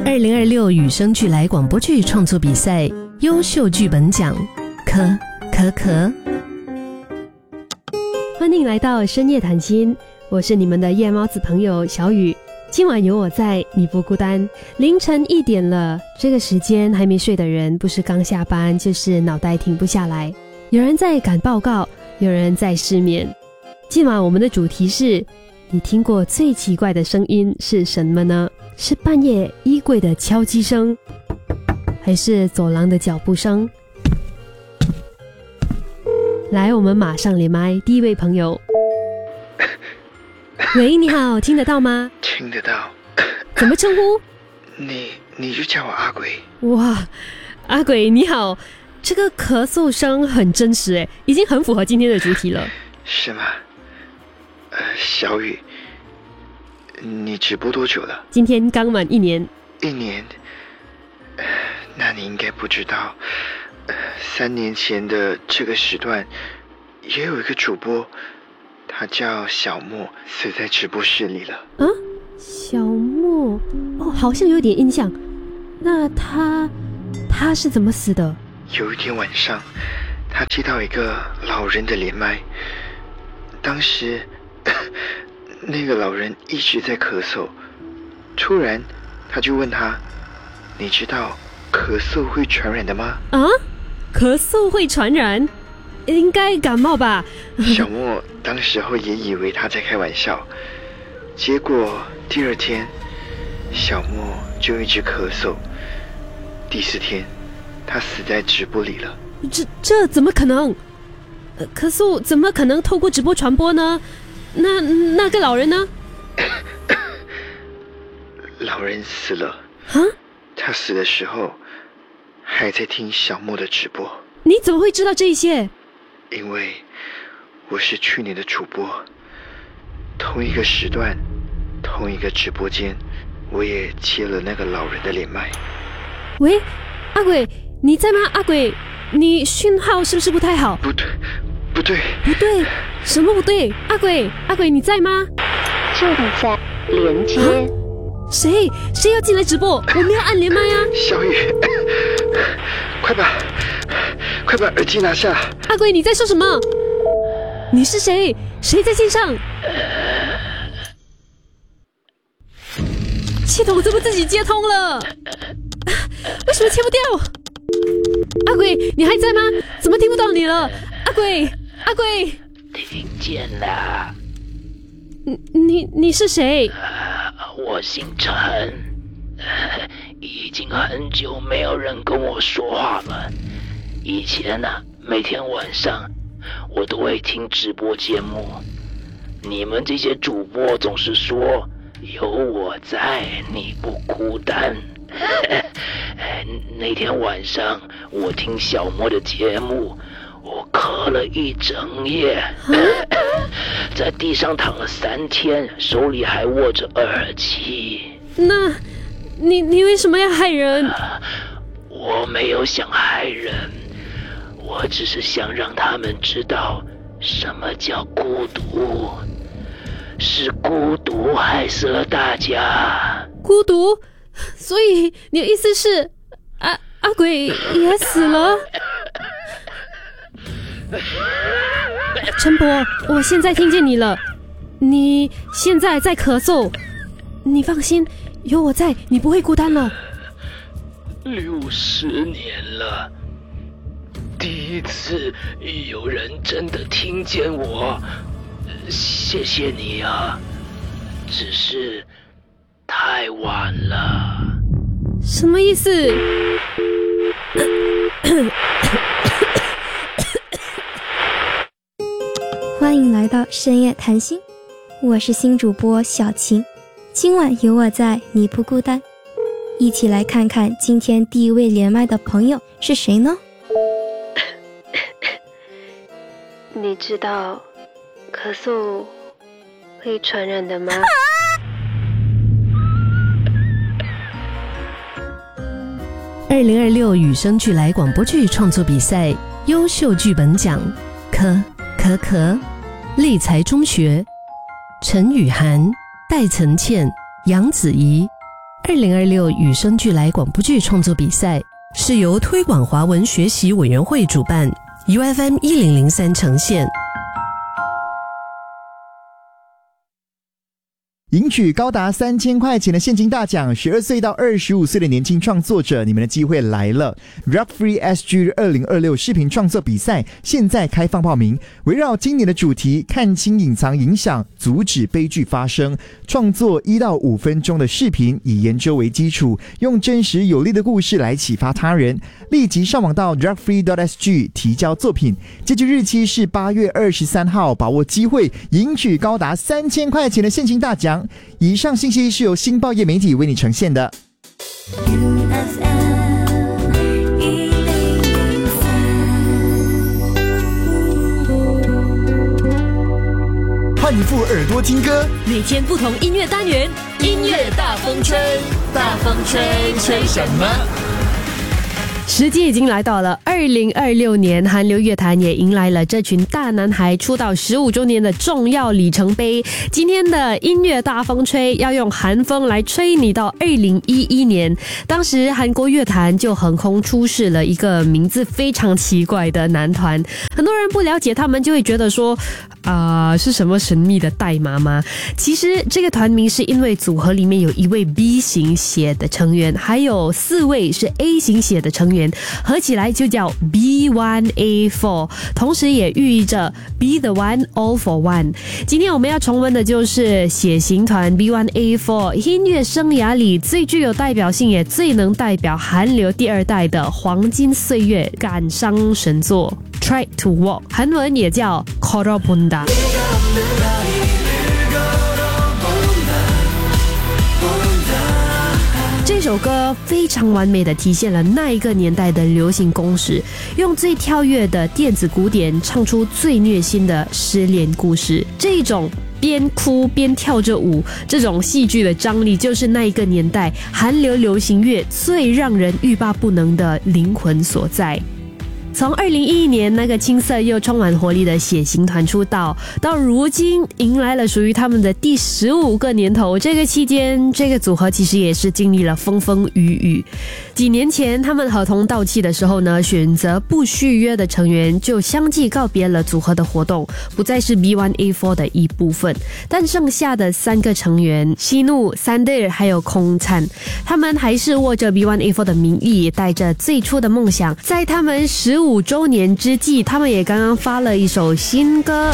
2026有声剧来广播剧创作比赛优秀剧本奖，可。欢迎来到深夜谈心，我是你们的夜猫子朋友小雨。今晚有我在，你不孤单。凌晨1点了，这个时间还没睡的人，不是刚下班，就是脑袋停不下来。有人在赶报告，有人在失眠。今晚我们的主题是：你听过最奇怪的声音是什么呢？是半夜衣柜的敲击声，还是走廊的脚步声？来，我们马上连麦，第一位朋友。喂，你好，听得到吗？ 听得到。 怎么称呼？ 你就叫我阿鬼。 哇，阿鬼你好，这个咳嗽声很真实诶，已经很符合今天的主题了。 是吗？小雨，你直播多久了？ 今天刚满1年。 1年？那你应该不知道，3年前的这个时段，也有一个主播，他叫小莫，死在直播室里了。 啊，小莫？哦，好像有点印象。那他是怎么死的？ 有一天晚上，他接到一个老人的连麦，当时那个老人一直在咳嗽，突然他就问他：你知道咳嗽会传染的吗？ 啊？咳嗽会传染？应该感冒吧？ 小莫当时候也以为他在开玩笑，结果第2天小莫就一直咳嗽，第4天他死在直播里了。 这怎么可能？咳嗽怎么可能透过直播传播呢？那个老人呢？ 老人死了。 啊？ 他死的时候还在听小莫的直播。 你怎么会知道这些？ 因为我是去年的主播，同一个时段，同一个直播间，我也接了那个老人的连麦。 喂，阿鬼，你在吗？阿鬼，你讯号是不是不太好？ 不对， 什么不对？阿鬼，你在吗？ 正在连接。 谁要进来直播？我没有按连麦啊！ 小雨，快把耳机拿下！ 阿鬼，你在说什么？你是谁？谁在线上？系统怎么自己接通了？为什么切不掉？阿鬼，你还在吗？怎么听不到你了？阿鬼， 听见了。 你是谁？ 我姓陈，已经很久没有人跟我说话了。以前每天晚上我都会听直播节目，你们这些主播总是说有我在，你不孤单。那天晚上我听小莫的节目，我咳了1整夜，在地上躺了3天，手里还握着耳机。 那你为什么要害人？ 我没有想害人，我只是想让他们知道什么叫孤独，是孤独害死了大家。 孤独？所以你的意思是阿鬼也死了？陈伯，我现在听见你了，你现在在咳嗽，你放心，有我在，你不会孤单了。 60年了，第一次有人真的听见我，谢谢你啊，只是太晚了。 什么意思？ 欢迎来到深夜谈心，我是新主播小晴，今晚有我在，你不孤单。一起来看看今天第一位连麦的朋友是谁呢？ 你知道咳嗽会传染的吗 ？2026有声剧来广播剧创作比赛优秀剧本奖，可立才中学，陈雨涵、戴岑倩、杨子怡。 2026与生俱来广播剧创作比赛是由推广华文学习委员会主办， UFM 1003呈现。 赢取高达3000块钱的现金大奖，12岁到25岁的年轻创作者，你们的机会来了。Rap Free SG 2026视频创作比赛现在开放报名，围绕今年的主题，看清隐藏影响，阻止悲剧发生，创作1到5分钟的视频，以研究为基础，用真实有力的故事来启发他人。立即上网到 rapfree.sg 提交作品，截止日期是8月23号，把握机会赢取高达3000块钱的现金大奖。以上信息是由新报业媒体为你呈现的。换一副耳朵听歌， 每天不同音乐单元，音乐大风吹，大风吹，吹什么？ 时机已经来到了2026年，韩流乐坛也迎来了这群大男孩出道15周年的重要里程碑。今天的音乐大风吹要用韩风来吹你到2011年，当时韩国乐坛就横空出世了一个名字非常奇怪的男团，很多人不了解他们就会觉得说是什么神秘的代码吗？其实这个团名是因为组合里面有一位 B 型血的成员，还有4位是 A 型血的成员，合起来就叫 B1A4， 同时也寓意着 Be the one, all for one。 今天我们要重温的就是血型团 B1A4 音乐生涯里最具有代表性也最能代表韩流第2代的黄金岁月感伤神作 Try to Walk， 韩文也叫 걸어본다。这首歌非常完美地体现了那一个年代的流行公式，用最跳跃的电子鼓点唱出最虐心的失恋故事。这种边哭边跳着舞，这种戏剧的张力，就是那一个年代韩流流行乐最让人欲罢不能的灵魂所在。从2011年那个青涩又充满活力的血型团出道，到如今迎来了属于他们的第15个年头，这个期间这个组合其实也是经历了风风雨雨。几年前他们合同到期的时候呢，选择不续约的成员就相继告别了组合的活动，不再是 B1A4 的一部分。但剩下的3个成员西怒、Sander 还有空灿，他们还是握着 B1A4 的名义，带着最初的梦想，在他们15周年之际，他们也刚刚发了一首新歌。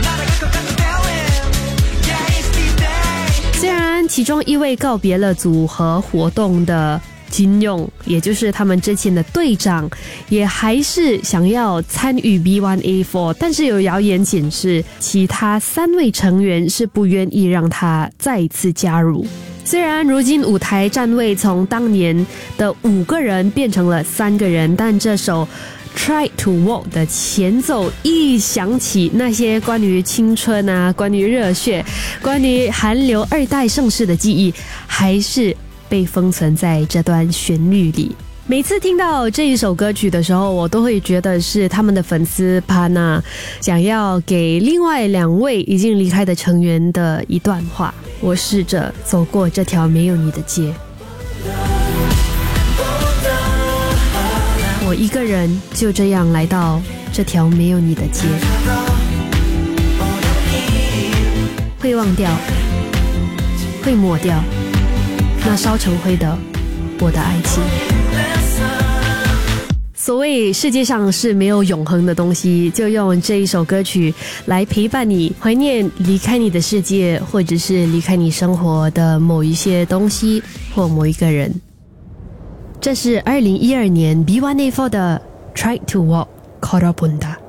虽然其中一位告别了组合活动的金勇，也就是他们之前的队长，也还是想要参与 B1A4， 但是有谣言显示其他3位成员是不愿意让他再次加入。虽然如今舞台站位从当年的5个人变成了3个人，但这首Try to Walk 的前奏一响起，那些关于青春啊，关于热血，关于韩流2代盛世的记忆，还是被封存在这段旋律里。每次听到这一首歌曲的时候，我都会觉得是他们的粉丝帕娜想要给另外2位已经离开的成员的一段话：我试着走过这条没有你的街，我一个人就这样来到这条没有你的街，会忘掉，会抹掉那烧成灰的我的爱情。所谓世界上是没有永恒的东西，就用这一首歌曲来陪伴你，怀念离开你的世界，或者是离开你生活的某一些东西或某一个人。这是2012年 B1A4 的 Try to Walk 걸어본다。